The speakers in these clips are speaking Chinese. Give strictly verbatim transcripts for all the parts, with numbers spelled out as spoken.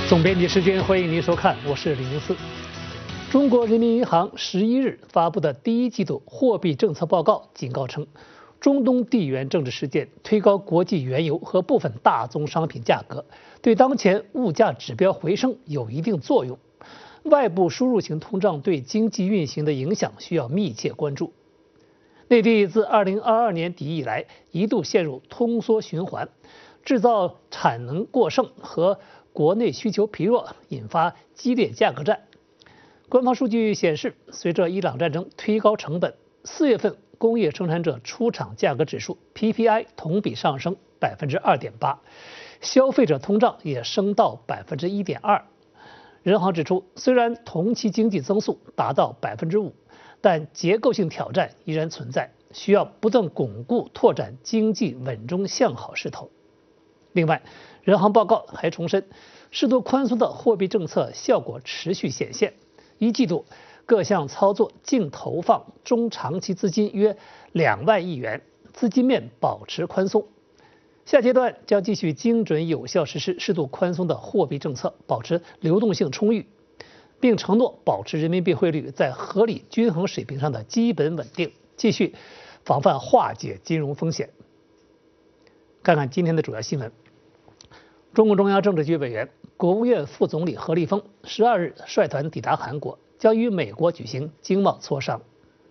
总编辑时间，欢迎您收看，我是李明思。中国人民银行十一日发布的第一季度货币政策报告警告称，中东地缘政治事件推高国际原油和部分大宗商品价格，对当前物价指标回升有一定作用。外部输入型通胀对经济运行的影响需要密切关注。内地自二零二二年底以来一度陷入通缩循环，制造产能过剩和国内需求疲弱，引发激烈价格战。官方数据显示，随着伊朗战争推高成本，四月份工业生产者出厂价格指数 P P I 同比上升百分之二点八，消费者通胀也升到百分之一点二。人行指出，虽然同期经济增速达到百分之五，但结构性挑战依然存在，需要不断巩固拓展经济稳中向好势头。另外，人行报告还重申，适度宽松的货币政策效果持续显现。一季度各项操作净投放中长期资金约两万亿元，资金面保持宽松。下阶段将继续精准有效实施适度宽松的货币政策，保持流动性充裕，并承诺保持人民币汇率在合理均衡水平上的基本稳定，继续防范化解金融风险。看看今天的主要新闻。中共中央政治局委员、国务院副总理何立峰十二日率团抵达韩国，将与美国举行经贸磋商。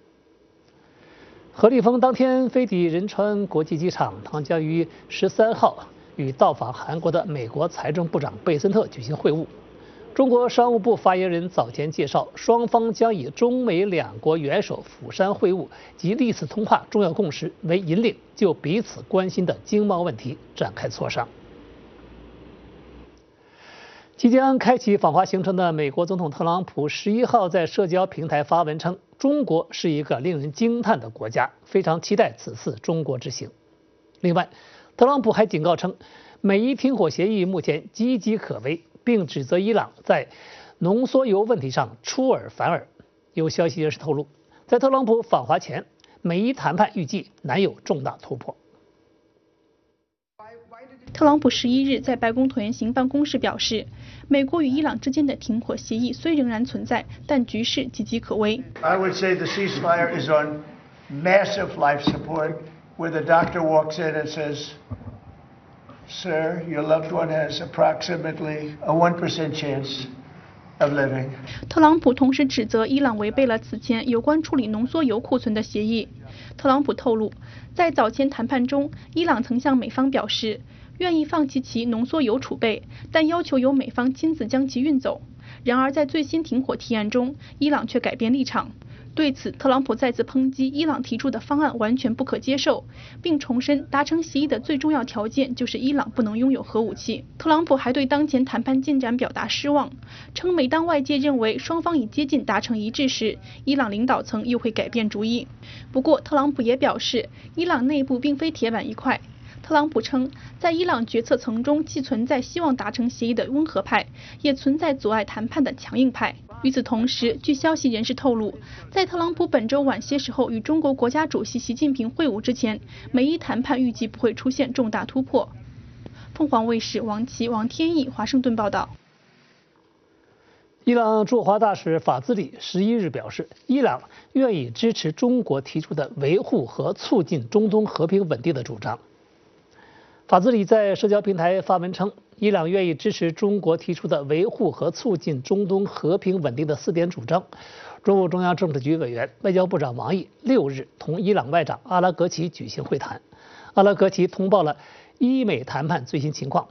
何立峰当天飞抵仁川国际机场，他将于十三号与到访韩国的美国财政部长贝森特举行会晤。中国商务部发言人早前介绍，双方将以中美两国元首釜山会晤及历次通话重要共识为引领，就彼此关心的经贸问题展开磋商。即将开启访华行程的美国总统特朗普十一号在社交平台发文称，中国是一个令人惊叹的国家，非常期待此次中国之行。另外，特朗普还警告称，美伊停火协议目前岌岌可危，并指责伊朗在浓缩铀问题上出尔反尔。有消息人士透露，在特朗普访华前，美伊谈判预计难有重大突破。 特朗普十一日在白宫椭圆形办公室表示，美国与伊朗之间的停火协议虽仍然存在，但局势岌岌可危。 I would say the ceasefire is on massive life support, where the doctor walks in and says, "Sir, your loved one has approximately a one percent chance of living." 特朗普同时指责伊朗违背了此前有关处理浓缩铀库存的协议。特朗普透露，在早前谈判中，伊朗曾向美方表示，愿意放弃其浓缩铀储备，但要求由美方亲自将其运走。然而，在最新停火提案中，伊朗却改变立场。对此，特朗普再次抨击伊朗提出的方案完全不可接受，并重申达成协议的最重要条件就是伊朗不能拥有核武器。特朗普还对当前谈判进展表达失望，称每当外界认为双方已接近达成一致时，伊朗领导层又会改变主意。不过，特朗普也表示，伊朗内部并非铁板一块。特朗普称，在伊朗决策层中既存在希望达成协议的温和派，也存在阻碍谈判的强硬派。与此同时，据消息人士透露，在特朗普本周晚些时候与中国国家主席习近平会晤之前，美伊谈判预计不会出现重大突破。凤凰卫视王琦、王天翼华盛顿报道。 伊朗驻华大使法兹里十一日表示，伊朗愿意支持中国提出的维护和促进中东和平稳定的主张。法兹里在社交平台发文称，伊朗愿意支持中国提出的维护和促进中东和平稳定的四点主张。中共中央政治局委员、外交部长王毅六日同伊朗外长阿拉格齐举行会谈，阿拉格齐通报了伊美谈判最新情况，